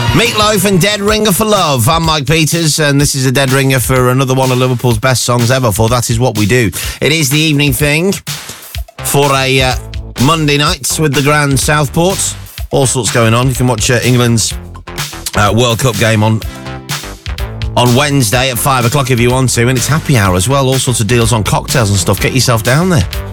Meatloaf and Dead Ringer for Love. I'm Mike Peters, and this is a Dead Ringer for another one of Liverpool's best songs ever, for That Is What We Do. It is the evening thing for a Monday night with the Grand Southport. All sorts going on. You can watch England's World Cup game on Wednesday at 5 o'clock if you want to, and it's happy hour as well. All sorts of deals on cocktails and stuff. Get yourself down there.